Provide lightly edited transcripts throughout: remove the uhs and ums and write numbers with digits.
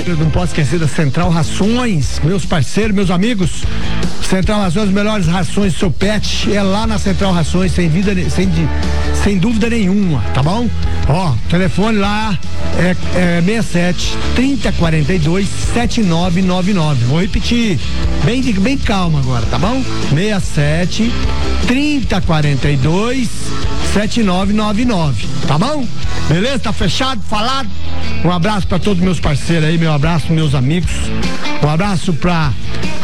Eu não posso esquecer da Central Rações, meus parceiros, meus amigos. Central Rações, as melhores rações do seu pet é lá na Central Rações, sem dúvida nenhuma, tá bom? Ó, telefone lá é 67 3042 7999. Vou repetir, bem calma agora, tá bom? 67 3042 7999, tá bom? Beleza? Tá fechado? Falado? Um abraço pra todos meus parceiros aí, meu abraço pros meus amigos, um abraço pra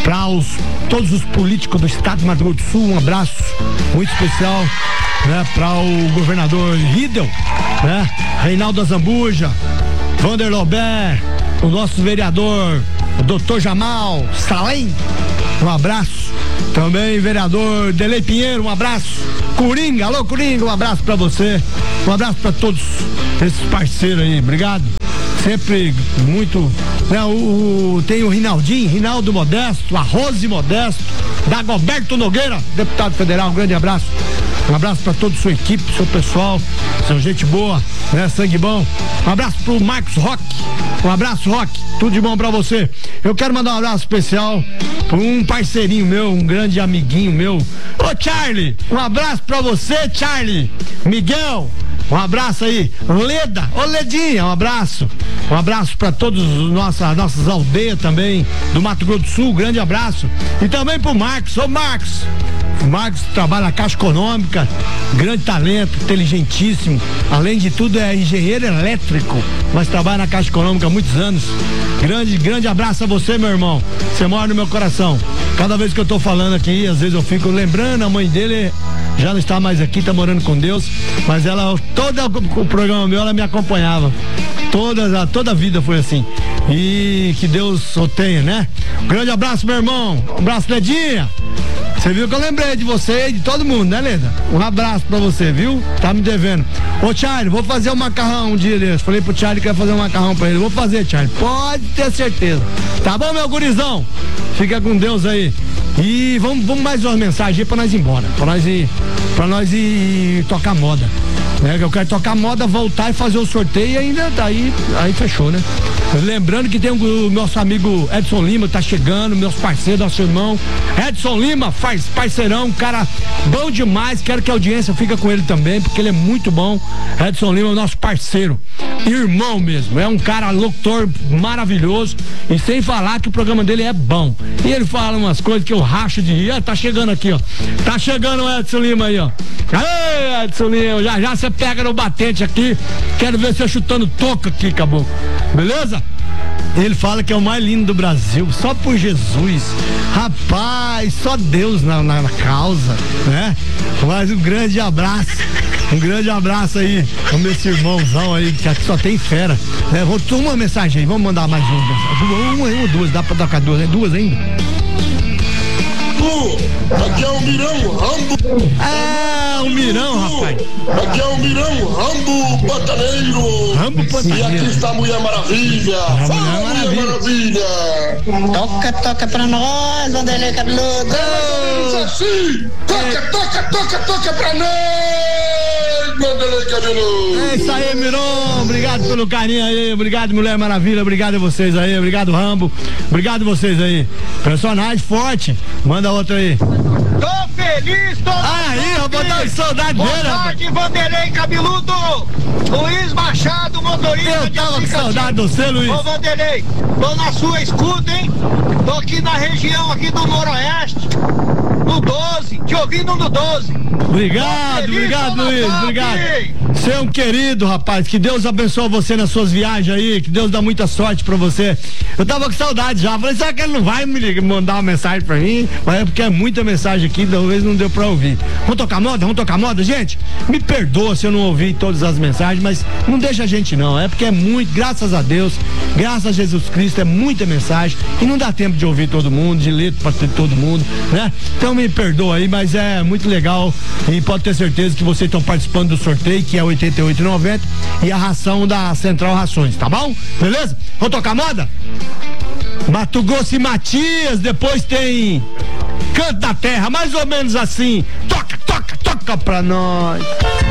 todos os políticos do estado do Mato Grosso do Sul, um abraço muito especial, né, para o governador Riedel, né, Reinaldo Azambuja, Vander Lobé, o nosso vereador, o doutor Jamal Salem, um abraço. Também vereador Delei Pinheiro, um abraço. Coringa, alô Coringa, um abraço pra você. Um abraço pra todos esses parceiros aí, obrigado. Sempre muito, né, tem o Rinaldo Modesto, a Rose Modesto, Dagoberto Nogueira, deputado federal, um grande abraço. Um abraço pra toda a sua equipe, seu pessoal, são gente boa, né, sangue bom. Um abraço pro Marcos Roque, um abraço Roque, tudo de bom pra você. Eu quero mandar um abraço especial pra um parceirinho meu, um grande amiguinho meu, ô Charlie, um abraço pra você, Charlie. Miguel, um abraço aí. Leda, ô Ledinha, um abraço. Um abraço pra todos nossas aldeias também, do Mato Grosso do Sul, grande abraço. E também pro Marcos, ô Marcos. O Marcos trabalha na Caixa Econômica, grande talento, inteligentíssimo. Além de tudo, é engenheiro elétrico, mas trabalha na Caixa Econômica há muitos anos. Grande abraço a você, meu irmão. Você mora no meu coração. Cada vez que eu tô falando aqui, às vezes eu fico lembrando, a mãe dele já não está mais aqui, tá morando com Deus, mas ela, todo o programa meu, ela me acompanhava. Toda a vida foi assim. E que Deus o tenha, né? Um grande abraço, meu irmão. Um abraço, Ledinha. Você viu que eu lembrei de você e de todo mundo, né, Leda? Um abraço pra você, viu? Tá me devendo. Ô, Charlie, vou fazer um macarrão um dia desse. Falei pro Charlie que ia fazer um macarrão pra ele. Vou fazer, Charlie. Pode ter certeza. Tá bom, meu gurizão? Fica com Deus aí. E vamos mais uma mensagem aí pra nós ir embora. Pra nós ir tocar moda. Né? Eu quero tocar moda, voltar e fazer o sorteio e ainda daí aí fechou, né? Lembrando que tem o nosso amigo Edson Lima, tá chegando, meus parceiros, nosso irmão Edson Lima, parceirão, cara bom demais, quero que a audiência fique com ele também, porque ele é muito bom. Edson Lima é o nosso parceiro, irmão mesmo, é um cara locutor maravilhoso, e sem falar que o programa dele é bom, e ele fala umas coisas que eu racho de rir. Tá chegando aqui, ó, tá chegando o Edson Lima aí, ó. Aê, Edson Lima, já você pega no batente aqui, quero ver você chutando toca aqui, caboclo, beleza? Ele fala que é o mais lindo do Brasil, só por Jesus. Rapaz, só Deus na causa, né? Mas um grande abraço aí, esse irmãozão aí, que aqui só tem fera, né? Uma mensagem aí, vamos mandar mais uma ou duas, dá pra tocar duas, né? Duas ainda. Aqui é o Mirão Rambo. Ah, o Mirão, rapaz. Aqui é o Mirão Rambo Pantaneiro. E aqui está a Mulher Maravilha. Fala, Mulher Maravilha. Toca pra nós, Vanderlei Cabeludo. Toca pra nós, Vanderlei Cabeludo. É isso aí, Mirão. Obrigado pelo carinho aí. Obrigado, Mulher Maravilha. Obrigado a vocês aí. Obrigado, Rambo. Obrigado a vocês aí. Personagem forte. Manda outra aí. Tô feliz, tô aí, eu vou dar saudade dele. Boa tarde, Vanderlei Cabeludo. Luiz Machado, motorista. Eu tava com saudade do você, Luiz. Ô, Vanderlei, tô na sua escuta, hein? Tô aqui na região aqui do Noroeste, no 12, te ouvindo no 12. Obrigado, Luiz, obrigado. Você é um querido, rapaz, que Deus abençoe você nas suas viagens aí, que Deus dá muita sorte pra você. Eu tava com saudade já, falei, será que ele não vai me mandar uma mensagem pra mim? Mas é porque é muita mensagem aqui, talvez não deu pra ouvir. Vamos tocar moda, gente? Me perdoa se eu não ouvi todas as mensagens, mas não deixa a gente não, é porque é muito, graças a Deus, graças a Jesus Cristo, é muita mensagem e não dá tempo de ouvir todo mundo, de ler pra todo mundo, né? Então me perdoa aí, mas é muito legal e pode ter certeza que vocês estão participando do sorteio, que é 88,90 e a ração da Central Rações, tá bom? Beleza? Vamos tocar moda? Mato Grosso e Matias, depois tem Canto da Terra, mais ou menos assim. Toca pra nós.